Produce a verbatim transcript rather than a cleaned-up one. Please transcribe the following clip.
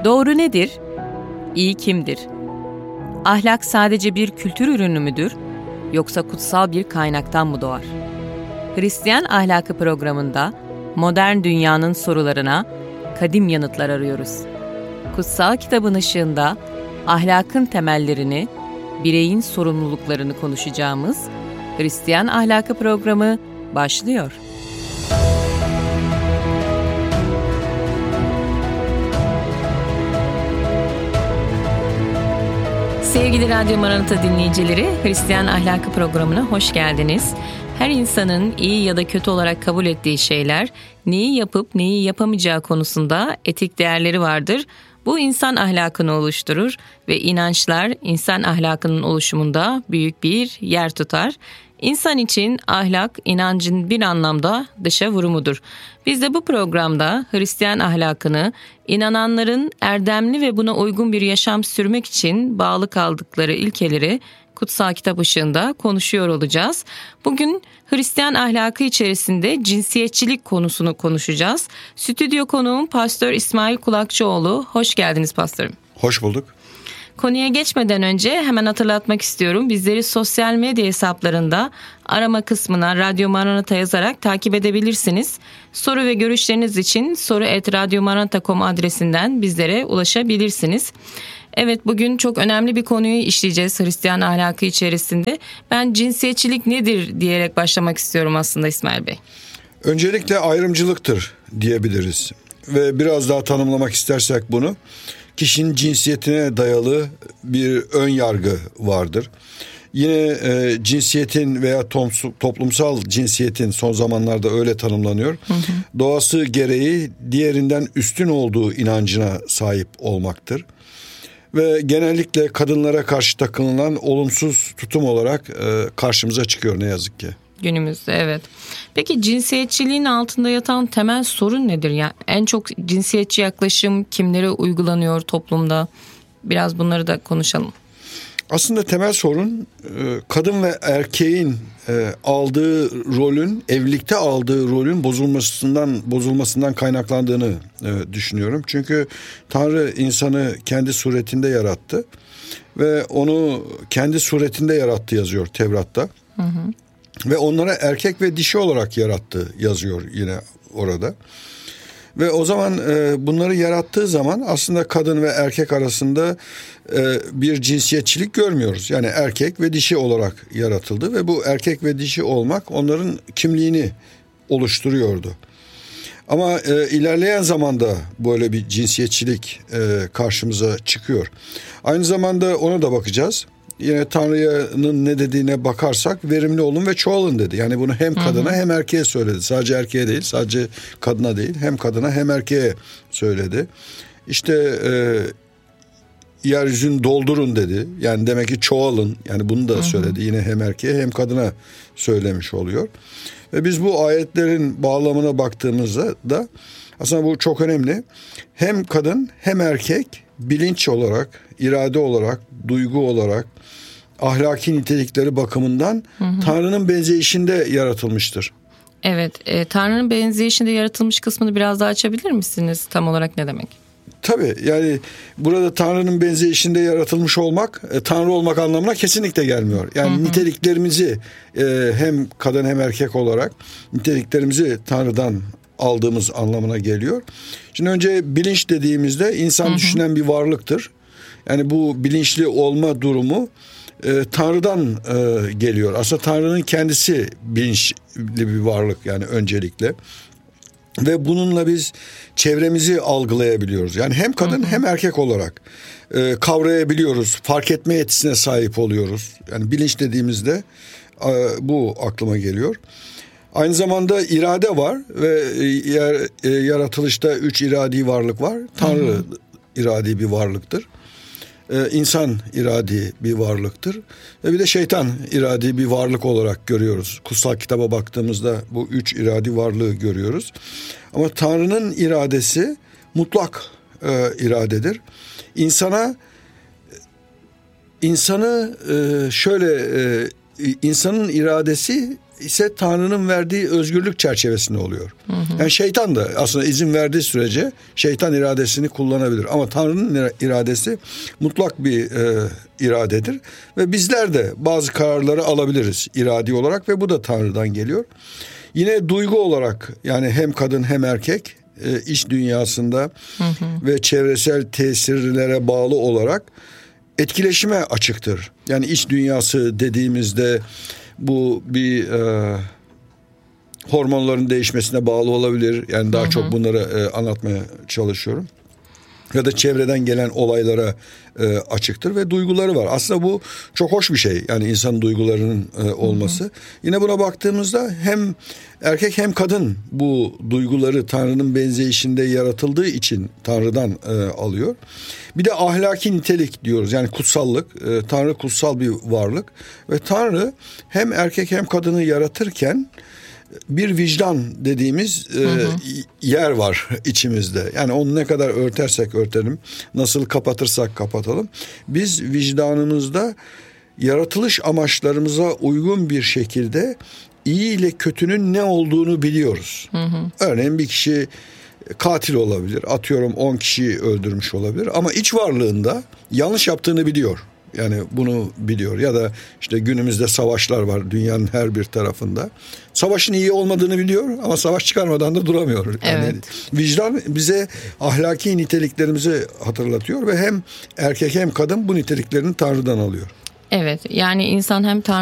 Doğru nedir? İyi kimdir? Ahlak sadece bir kültür ürünü müdür? Yoksa kutsal bir kaynaktan mı doğar? Hristiyan Ahlakı programında modern dünyanın sorularına kadim yanıtlar arıyoruz. Kutsal kitabın ışığında ahlakın temellerini, bireyin sorumluluklarını konuşacağımız Hristiyan Ahlakı programı başlıyor. Sevgili Radyo Maranata dinleyicileri, Hristiyan Ahlakı programına hoş geldiniz. Her insanın iyi ya da kötü olarak kabul ettiği şeyler, neyi yapıp neyi yapamayacağı konusunda etik değerleri vardır. Bu insan ahlakını oluşturur ve inançlar insan ahlakının oluşumunda büyük bir yer tutar. İnsan için ahlak, inancın bir anlamda dışa vurumudur. Biz de bu programda Hristiyan ahlakını, inananların erdemli ve buna uygun bir yaşam sürmek için bağlı kaldıkları ilkeleri kutsal kitap ışığında konuşuyor olacağız. Bugün Hristiyan ahlakı içerisinde cinsiyetçilik konusunu konuşacağız. Stüdyo konuğum Pastör İsmail Kulakçıoğlu. Hoş geldiniz pastörüm. Hoş bulduk. Konuya geçmeden önce hemen hatırlatmak istiyorum. Bizleri sosyal medya hesaplarında arama kısmına Radyo Maranata yazarak takip edebilirsiniz. Soru ve görüşleriniz için soru et radyo maranata nokta com adresinden bizlere ulaşabilirsiniz. Evet, bugün çok önemli bir konuyu işleyeceğiz Hristiyan ahlakı içerisinde. Ben cinsiyetçilik nedir diyerek başlamak istiyorum aslında İsmail Bey. Öncelikle ayrımcılıktır diyebiliriz. Ve biraz daha tanımlamak istersek bunu, kişinin cinsiyetine dayalı bir ön yargı vardır. Yine e, cinsiyetin veya tomsu, toplumsal cinsiyetin son zamanlarda öyle tanımlanıyor. Hı hı. Doğası gereği diğerinden üstün olduğu inancına sahip olmaktır. Ve genellikle kadınlara karşı takınılan olumsuz tutum olarak e, karşımıza çıkıyor ne yazık ki. Günümüzde evet. Peki cinsiyetçiliğin altında yatan temel sorun nedir? Yani en çok cinsiyetçi yaklaşım kimlere uygulanıyor toplumda? Biraz bunları da konuşalım. Aslında temel sorun kadın ve erkeğin aldığı rolün, evlilikte aldığı rolün bozulmasından bozulmasından kaynaklandığını düşünüyorum. Çünkü Tanrı insanı kendi suretinde yarattı ve onu kendi suretinde yarattı yazıyor Tevrat'ta. Hı hı. Ve onlara erkek ve dişi olarak yarattı yazıyor yine orada. Ve o zaman e, bunları yarattığı zaman aslında kadın ve erkek arasında e, bir cinsiyetçilik görmüyoruz. Yani erkek ve dişi olarak yaratıldı ve bu erkek ve dişi olmak onların kimliğini oluşturuyordu. Ama e, ilerleyen zamanda böyle bir cinsiyetçilik e, karşımıza çıkıyor. Aynı zamanda ona da bakacağız. Yine Tanrı'nın ne dediğine bakarsak verimli olun ve çoğalın dedi. Yani bunu hem kadına hı hı. hem erkeğe söyledi. Sadece erkeğe değil, sadece kadına değil, hem kadına hem erkeğe söyledi. İşte e, yeryüzünü doldurun dedi. Yani demek ki çoğalın. Yani bunu da hı hı. söyledi. Yine hem erkeğe hem kadına söylemiş oluyor. Ve biz bu ayetlerin bağlamına baktığımızda da aslında bu çok önemli. Hem kadın hem erkek bilinç olarak, irade olarak, duygu olarak, ahlaki nitelikleri bakımından hı hı. Tanrı'nın benzeyişinde yaratılmıştır. Evet, e, Tanrı'nın benzeyişinde yaratılmış kısmını biraz daha açabilir misiniz? Tam olarak ne demek? Tabii, yani burada Tanrı'nın benzeyişinde yaratılmış olmak, e, Tanrı olmak anlamına kesinlikle gelmiyor. Yani hı hı. niteliklerimizi e, hem kadın hem erkek olarak niteliklerimizi Tanrı'dan aldığımız anlamına geliyor. Şimdi önce bilinç dediğimizde insan hı hı. düşünen bir varlıktır. Yani bu bilinçli olma durumu e, Tanrı'dan e, geliyor. Aslında Tanrı'nın kendisi bilinçli bir varlık yani öncelikle. Ve bununla biz çevremizi algılayabiliyoruz. Yani hem kadın hı hı. hem erkek olarak e, kavrayabiliyoruz. Fark etme yetisine sahip oluyoruz. Yani bilinç dediğimizde e, bu aklıma geliyor. Aynı zamanda irade var ve yer, e, yaratılışta üç iradi varlık var. Tanrı hı hı. iradi bir varlıktır. Ee, insan iradi bir varlıktır. Ve bir de şeytan iradi bir varlık olarak görüyoruz. Kutsal kitaba baktığımızda bu üç iradi varlığı görüyoruz. Ama Tanrı'nın iradesi mutlak e, iradedir. İnsana insanı e, şöyle e, insanın iradesi ise Tanrı'nın verdiği özgürlük çerçevesinde oluyor. Hı hı. Yani şeytan da aslında izin verdiği sürece şeytan iradesini kullanabilir. Ama Tanrı'nın iradesi mutlak bir e, iradedir. Ve bizler de bazı kararları alabiliriz iradi olarak ve bu da Tanrı'dan geliyor. Yine duygu olarak, yani hem kadın hem erkek e, iş dünyasında hı hı. ve çevresel tesirlere bağlı olarak etkileşime açıktır. Yani iç dünyası dediğimizde bu bir e, hormonların değişmesine bağlı olabilir. Yani daha hı hı. çok bunları e, anlatmaya çalışıyorum. Ya da çevreden gelen olaylara e, açıktır ve duyguları var. Aslında bu çok hoş bir şey. Yani insanın duygularının e, olması. Hı hı. Yine buna baktığımızda hem erkek hem kadın bu duyguları Tanrı'nın benzeyişinde yaratıldığı için Tanrı'dan e, alıyor. Bir de ahlaki nitelik diyoruz. Yani kutsallık. E, Tanrı kutsal bir varlık ve Tanrı hem erkek hem kadını yaratırken bir vicdan dediğimiz e, hı hı. yer var içimizde. Yani onu ne kadar örtersek örtelim, nasıl kapatırsak kapatalım, biz vicdanımızda yaratılış amaçlarımıza uygun bir şekilde iyi ile kötünün ne olduğunu biliyoruz. Hı hı. Örneğin bir kişi katil olabilir, atıyorum on kişiyi öldürmüş olabilir ama iç varlığında yanlış yaptığını biliyor. Yani bunu biliyor. Ya da işte günümüzde savaşlar var dünyanın her bir tarafında. Savaşın iyi olmadığını biliyor ama savaş çıkarmadan da duramıyor. Evet. Yani vicdan bize ahlaki niteliklerimizi hatırlatıyor ve hem erkek hem kadın bu niteliklerini Tanrı'dan alıyor. Evet, yani insan hem Tanrı